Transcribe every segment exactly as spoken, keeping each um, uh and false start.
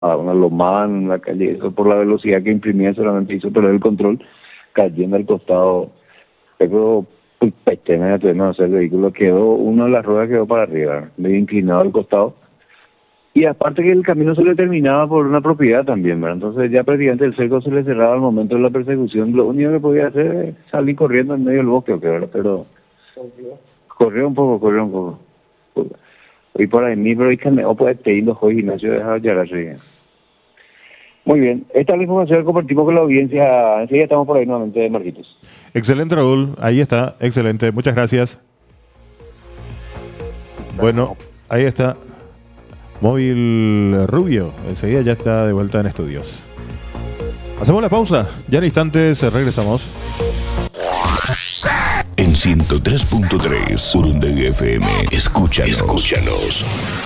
a una lomada en la calle, eso por la velocidad que imprimía solamente hizo perder el control, cayendo al costado, pero pues, peste, no sé, el vehículo quedó, una de las ruedas quedó para arriba, medio inclinado al costado, y aparte que el camino se le terminaba por una propiedad también, ¿verdad? Entonces ya prácticamente el cerco se le cerraba al momento de la persecución, lo único que podía hacer es salir corriendo en medio del bosque, ¿verdad? Pero corrió un poco, corrió un poco. Hoy por ahí mí, pero hoy que me puede estar yendo hoy gimnasio de Jarasri. Muy bien, esta es la información que compartimos con la audiencia. Enseguida estamos por ahí nuevamente, Marquitos. Excelente, Raúl. Ahí está, excelente. Muchas gracias. Bueno, ahí está. Móvil Rubio. Enseguida ya está de vuelta en estudios. Hacemos la pausa. Ya en instantes regresamos. En ciento tres punto tres, Urundega F M. Escúchanos. Escúchanos.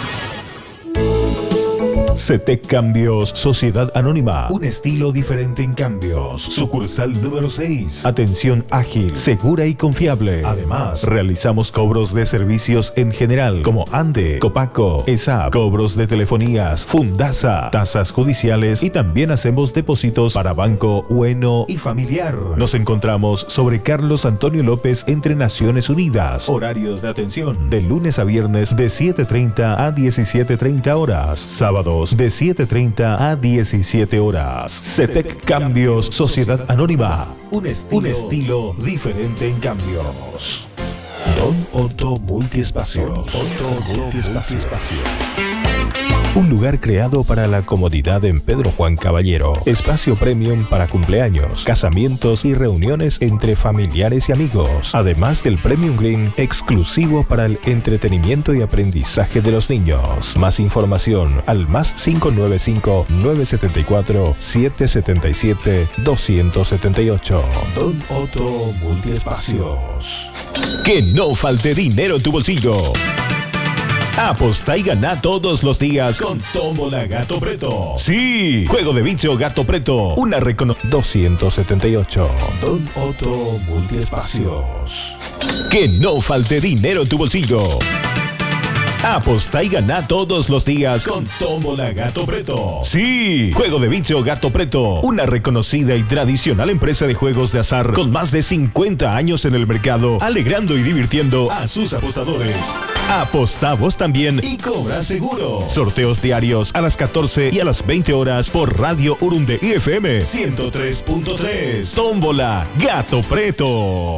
C T E C Cambios, Sociedad Anónima. Un estilo diferente en cambios. Sucursal número seis. Atención ágil, segura y confiable. Además, realizamos cobros de servicios en general, como ANDE, Copaco, ESAP, cobros de telefonías, Fundasa, tasas judiciales y también hacemos depósitos para Banco Bueno y Familiar. Nos encontramos sobre Carlos Antonio López entre Naciones Unidas. Horarios de atención de lunes a viernes de siete treinta a diecisiete treinta horas. Sábados de siete treinta a diecisiete horas. C T E C Cambios, Sociedad Anónima. Un estilo, un estilo diferente en cambios. Don Otto Multiespacios. Otto Multiespacios. Un lugar creado para la comodidad en Pedro Juan Caballero. Espacio premium para cumpleaños, casamientos y reuniones entre familiares y amigos. Además del Premium Green, exclusivo para el entretenimiento y aprendizaje de los niños. Más información al más cinco nueve cinco, nueve siete cuatro, siete siete siete, dos siete ocho. Don Otto Multiespacios. Que no falte dinero en tu bolsillo. Aposta y gana todos los días con Tómbola Gato Preto. Sí, juego de bicho Gato Preto. Una recono... doscientos setenta y ocho. Don Otto Multiespacios. Que no falte dinero en tu bolsillo. Aposta y gana todos los días con Tómbola Gato Preto. Sí, juego de bicho Gato Preto. Una reconocida y tradicional empresa de juegos de azar con más de cincuenta años en el mercado, alegrando y divirtiendo a sus apostadores. Aposta vos también y cobra seguro. Sorteos diarios a las catorce y a las veinte horas por Radio Urundega F M ciento tres punto tres. Tómbola Gato Preto.